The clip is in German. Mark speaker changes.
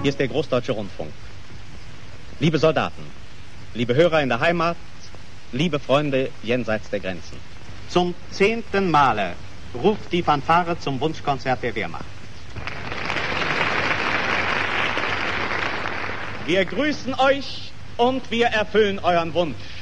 Speaker 1: Hier ist der Großdeutsche Rundfunk. Liebe Soldaten, liebe Hörer in der Heimat, liebe Freunde jenseits der Grenzen. Zum 10. Male ruft die Fanfare zum Wunschkonzert der Wehrmacht. Wir grüßen euch und wir erfüllen euren Wunsch.